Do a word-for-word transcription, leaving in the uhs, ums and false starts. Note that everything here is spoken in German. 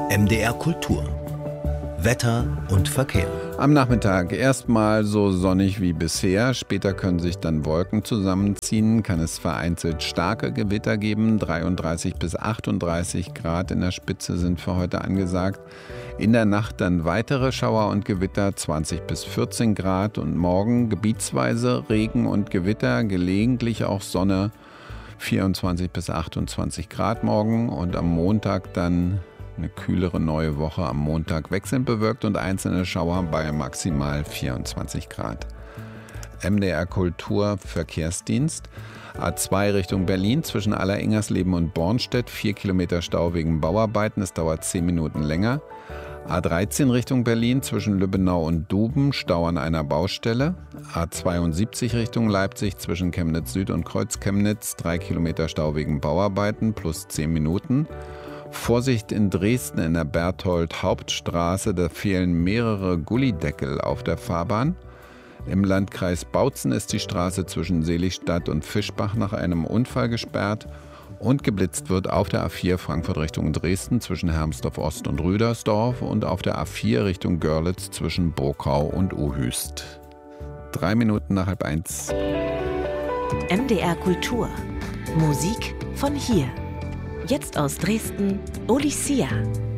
M D R Kultur. Wetter und Verkehr. Am Nachmittag erstmal so sonnig wie bisher. Später können sich dann Wolken zusammenziehen. Kann es vereinzelt starke Gewitter geben. dreiunddreißig bis achtunddreißig Grad in der Spitze sind für heute angesagt. In der Nacht dann weitere Schauer und Gewitter, zwanzig bis vierzehn Grad. Und morgen gebietsweise Regen und Gewitter, gelegentlich auch Sonne, vierundzwanzig bis achtundzwanzig Grad morgen. Und am Montag dann eine kühlere neue Woche, am Montag wechselnd bewölkt und einzelne Schauer bei maximal vierundzwanzig Grad. M D R Kultur Verkehrsdienst. A zwei Richtung Berlin zwischen Alleringers-Leben und Bornstedt. Vier Kilometer Stau wegen Bauarbeiten. Es dauert zehn Minuten länger. A dreizehn Richtung Berlin zwischen Lübbenau und Duben. Stau an einer Baustelle. A zweiundsiebzig Richtung Leipzig zwischen Chemnitz Süd und Kreuz-Chemnitz. Drei Kilometer Stau wegen Bauarbeiten plus zehn Minuten. Vorsicht in Dresden in der Berthold-Hauptstraße, da fehlen mehrere Gullideckel auf der Fahrbahn. Im Landkreis Bautzen ist die Straße zwischen Seligstadt und Fischbach nach einem Unfall gesperrt und geblitzt wird auf der A vier Frankfurt Richtung Dresden zwischen Hermsdorf Ost und Rüdersdorf und auf der A vier Richtung Görlitz zwischen Burkau und Ohüst. Drei Minuten nach halb eins. M D R Kultur. Musik von hier. Jetzt aus Dresden, Olisia.